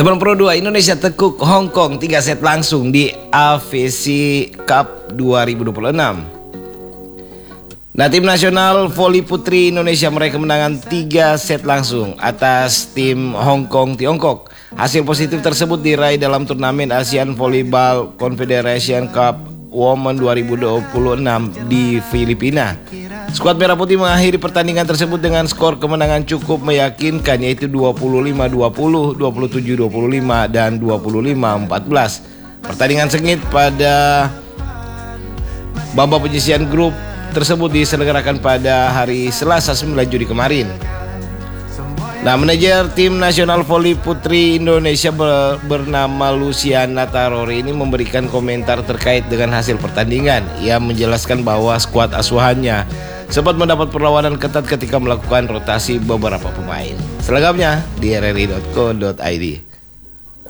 Teman Pro 2, Indonesia tekuk Hong Kong 3 set langsung di AFC Cup 2026. Nah, tim nasional voli putri Indonesia meraih kemenangan 3 set langsung atas tim Hong Kong Tiongkok. Hasil positif tersebut diraih dalam turnamen Asian Volleyball Confederation Cup Women 2026 di Filipina. Skuad Merah Putih mengakhiri pertandingan tersebut dengan skor kemenangan cukup meyakinkan, yaitu 25-20, 27-25, dan 25-14. Pertandingan sengit pada babak penyisihan grup tersebut diselenggarakan pada hari Selasa 9 Juli kemarin. Nah, manajer tim nasional voli putri Indonesia bernama Luciana Tarori ini memberikan komentar terkait dengan hasil pertandingan. Ia menjelaskan bahwa skuad asuhannya sempat mendapat perlawanan ketat ketika melakukan rotasi beberapa pemain. Selengkapnya di rri.co.id.